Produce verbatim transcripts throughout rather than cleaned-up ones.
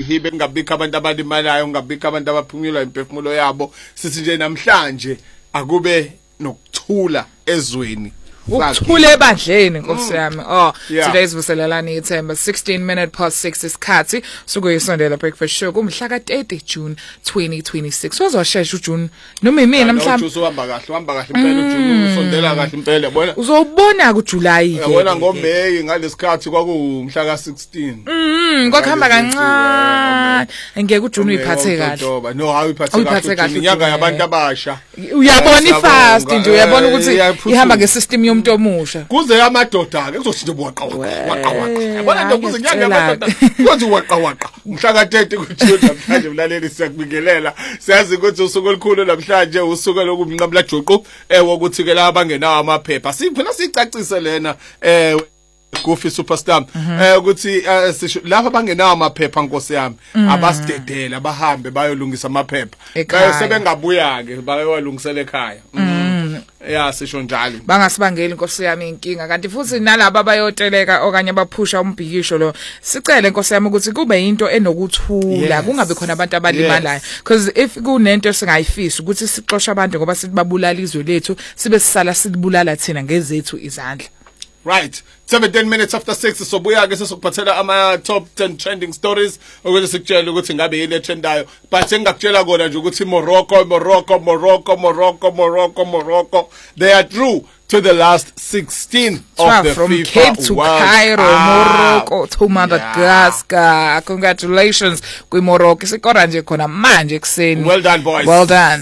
hibe kungabikho abantu abalimalayo kungabikho abantu abaphunyulwa imphefumulo yabo sithi nje namhlanje akube nokuthula ezweni ukuthule ebandleni Nkosi yami. Oh, today's Vuselelani ithemba sixteen minute past six isikhathi sokuyisondela breakfast show kumhla ka thirty June twenty twenty-six. Uzoshesha uJune noma imina mhlawumbe uzohamba kahle uhamba kahle impela uJune usondela kahle impela yabona. Uzobona ku July ke. Yabona ngoMay ngalesikhathi kwakumhla ka sixteen. Mhm, kwakhamba kancane. Ngeke uJune uyiphathe kahle. No, hawu uyiphathe kahle. Inyanga yabantu abasha. Uyabona ifast nje uyabona ukuthi ihamba ngesystem yomuntu omusha. Kuze amadoda ke kuzothi waqa waqa waqa. Yabona nje kuze inyanga amadoda kuzothi waqa waqa. Umhla ka thirty kuJune namhlanje mlaleli siyakubingelela. Siyazi ukuthi usuku olukhulu namhlanje usuku lokumnqamla juqu ewe ukuthi ke la abangenawo amaphepha. Siphela sicacise lena eh Goofy superstar eh ukuthi lapha bangenawo amaphepha Nkosi yami abasidedela bahambe bayolungisa amaphepha bayo sebengabuya ke bayolungisela ekhaya. Yeah sisho njalo bangasibangeli Nkosi yami inkinga kanti futhi nalabo abayoteleka okanye abaphusha umbhikisho lo sicele Nkosi yami ukuthi kube into enokuthula kungabe khona abantu abalimalayo because if kunento singayifisi ukuthi sixoxe abantu ngoba sithi babulala izwe lethu sibe sisala silibulala thina ngezethu izandla. Right, seventeen minutes after six sobuya ke sesokuphathela ama top ten trending stories ukuthi sikutshela ukuthi ngabe yile trendayo but engakutshela kona nje ukuthi Morocco Morocco Morocco Morocco Morocco Morocco they are through to the last sixteen of the from FIFA Cape to World Cairo ah, Morocco to Madagascar yeah. Congratulations kwi Morocco sikora nje khona manje ekseni. Well done boys, well done.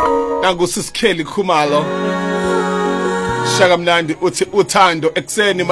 Nangu Siskeli Khumalo Shaka mnandi uthi uthando ekseni